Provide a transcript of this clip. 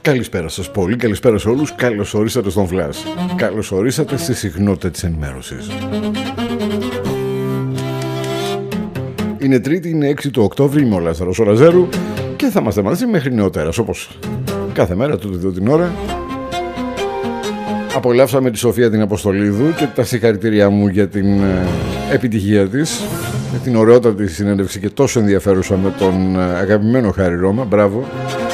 Καλησπέρα σας πολύ, καλησπέρα σε όλους. Καλώς ορίσατε στον Flash. Καλώς ορίσατε στη συχνότητα της ενημέρωσης. Είναι Τρίτη, είναι 6 του Οκτώβρη, είμαι ο Λázαρος ο Ραζέρου και θα είμαστε μαζί μέχρι νεοτέρας, όπως κάθε μέρα τούτη εδώ την ώρα. Απολαύσαμε τη Σοφία την Αποστολίδου και τα συγχαρητήριά μου για την επιτυχία της, με την ωραιότατη συνέντευξη και τόσο ενδιαφέρουσα με τον αγαπημένο Χάρη Ρώμα. Μπράβο.